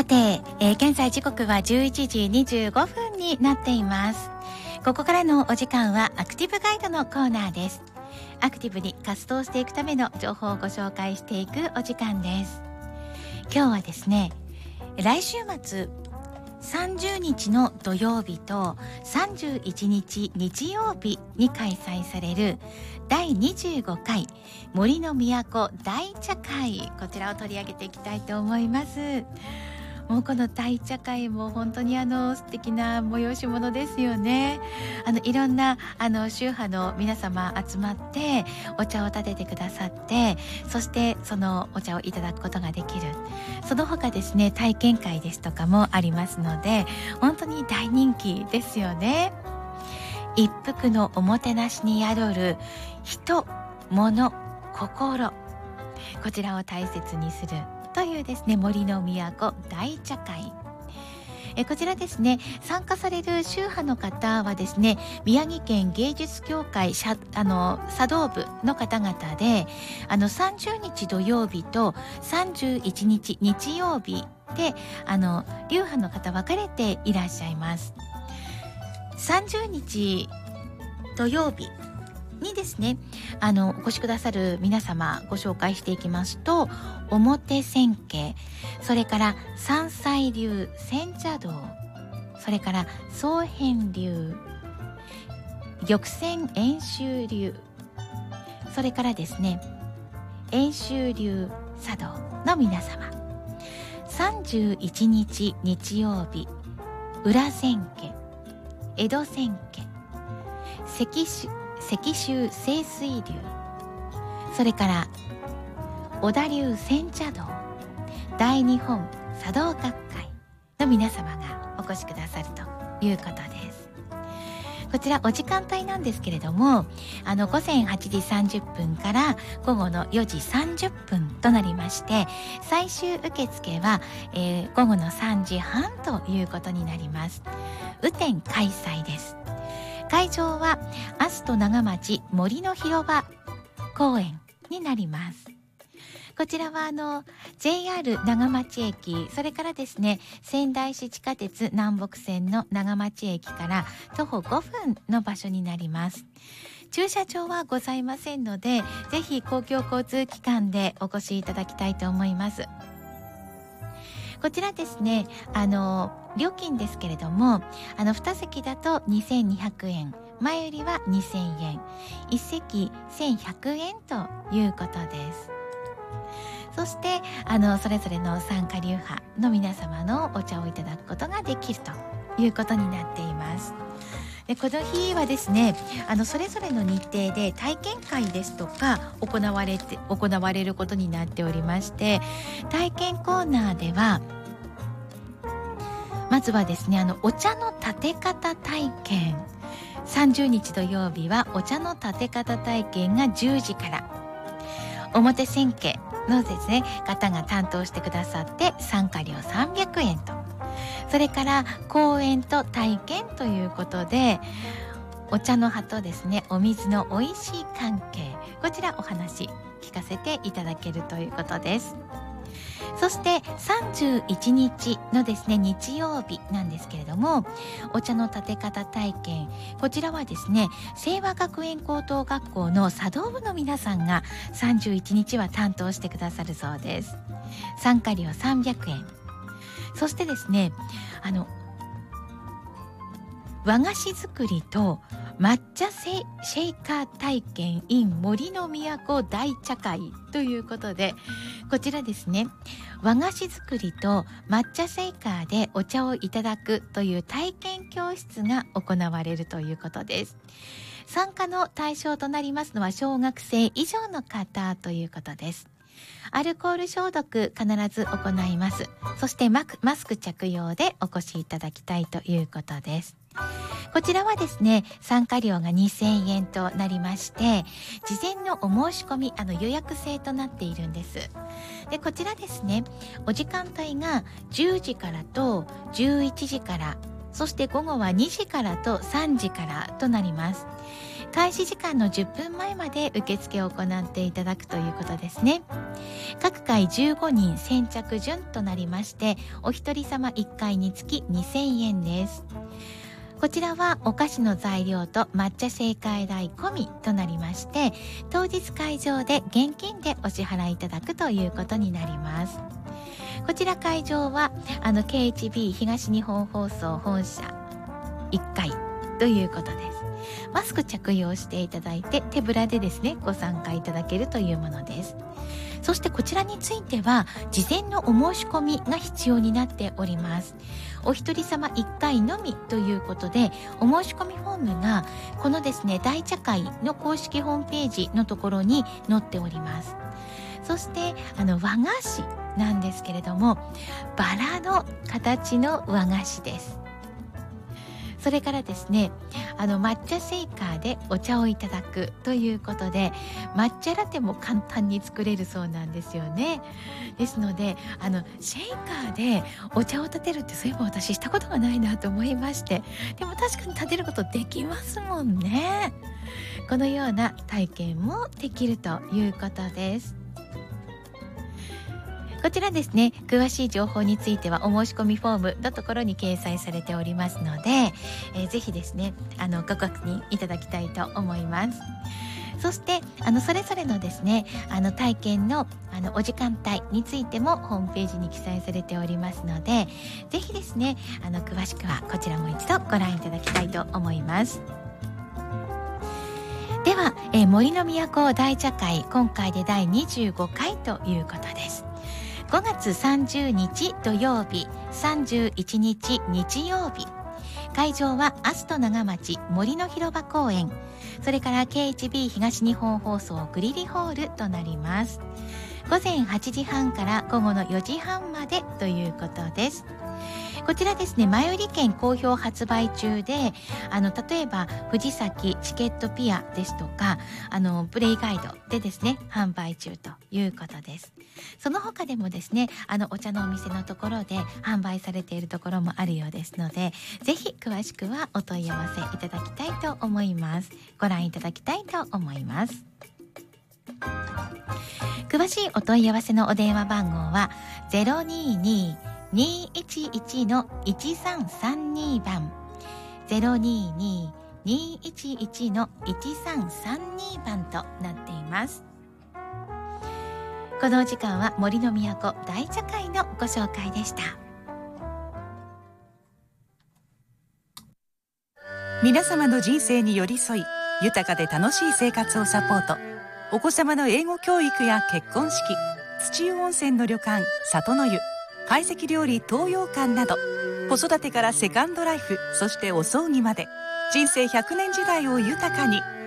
さて、現在時刻は11時25分になっています。ここからのお時間はアクティブガイドのコーナーです。アクティブに活動していくための情報をご紹介していくお時間です。今日はですね、来週末30日の土曜日と31日日曜日に開催される第25回森の都大茶会、こちらを取り上げていきたいと思います。もうこの大茶会も本当に素敵な催し物ですよね。いろんな宗派の皆様集まってお茶を立ててくださって、そしてそのお茶をいただくことができる。その他ですね、体験会ですとかもありますので、本当に大人気ですよね。一服のおもてなしに宿る人、物、心、こちらを大切にするというですね、森の都大茶会。こちらですね、参加される宗派の方はですね、宮城県芸術協会茶道部の方々で、30日土曜日と31日日曜日で流派の方分かれていらっしゃいます。30日土曜日にですね、お越しくださる皆様ご紹介していきますと、表千家、それから山菜流煎茶道、それから宗遍流、玉泉遠州流、それからですね遠州流茶道の皆様、31日日曜日裏千家、江戸千家、石州清水流、それから小田流煎茶道、大日本茶道学会の皆様がお越しくださるということです。こちらお時間帯なんですけれども、午前8時30分から午後の4時30分となりまして、最終受付は、午後の3時半ということになります。雨天開催です。会場はアスト長町森の広場公園になります。こちらはJR 長町駅、それからですね、仙台市地下鉄南北線の長町駅から徒歩5分の場所になります。駐車場はございませんので、ぜひ公共交通機関でお越しいただきたいと思います。こちらですね、料金ですけれども、2席だと2200円、前売りは2000円、1席1100円ということです。そしてそれぞれの参加流派の皆様のお茶をいただくことができるということになっています。でこの日はですね、それぞれの日程で体験会ですとか行われることになっておりまして、体験コーナーではまずはですね、お茶の立て方体験、30日土曜日はお茶の立て方体験が10時から、表千家のですね方が担当してくださって参加料300円と、それから講演と体験ということで、お茶の葉とですねお水の美味しい関係、こちらお話聞かせていただけるということです。そして31日のですね日曜日なんですけれども、お茶の立て方体験、こちらはですね清和学園高等学校の茶道部の皆さんが31日は担当してくださるそうです。参加料300円。そしてですね、和菓子作りと抹茶シェイカー体験 in 森の都大茶会ということで、こちらですね、和菓子作りと抹茶シェイカーでお茶をいただくという体験教室が行われるということです。参加の対象となりますのは小学生以上の方ということです。アルコール消毒必ず行います。そしてマスク着用でお越しいただきたいということです。こちらはですね、参加料が2000円となりまして、事前のお申し込み予約制となっているんです。でこちらですね、お時間帯が10時からと11時から、そして午後は2時からと3時からとなります。開始時間の10分前まで受付を行っていただくということですね。 各回15人先着順となりまして、お一人様1回につき2000円です。こちらはお菓子の材料と抹茶正解代込みとなりまして、当日会場で現金でお支払いいただくということになります。こちら会場はKHB 東日本放送本社1階ということです。マスク着用していただいて、手ぶらでですねご参加いただけるというものです。そしてこちらについては事前のお申し込みが必要になっております。お一人様1回のみということで、お申し込みフォームがこのですね大茶会の公式ホームページのところに載っております。そして和菓子なんですけれども、バラの形の和菓子です。それからですね、抹茶シェイカーでお茶をいただくということで、抹茶ラテも簡単に作れるそうなんですよね。ですのでシェイカーでお茶を立てるって、そういえば私したことがないなと思いまして、でも確かに立てることできますもんね。このような体験もできるということです。こちらですね、詳しい情報についてはお申し込みフォームのところに掲載されておりますので、ぜひですねご確認いただきたいと思います。そしてそれぞれのですね体験のお時間帯についてもホームページに記載されておりますので、ぜひですね詳しくはこちらも一度ご覧いただきたいと思います。では、森の都大茶会、今回で第25回ということです。5月30日土曜日、31日日曜日、会場はアスト長町森の広場公園、それから KHB 東日本放送グリリホールとなります。午前8時半から午後の4時半までということです。こちらですね、前売り券好評発売中で、例えば藤崎チケットピアですとかプレイガイドでですね販売中ということです。その他でもですねお茶のお店のところで販売されているところもあるようですので、ぜひ詳しくはお問い合わせいただきたいと思います。ご覧いただきたいと思います。詳しいお問い合わせのお電話番号は 022-211-1332 番 022-211-1332 番となっています。このお時間は森の都大茶会のご紹介でした。 皆様の人生に寄り添い、豊かで楽しい生活をサポート。お子様の英語教育や結婚式、土湯温泉の旅館里の湯、懐石料理東洋館など、子育てからセカンドライフ、そしてお葬儀まで人生100年時代を豊かに。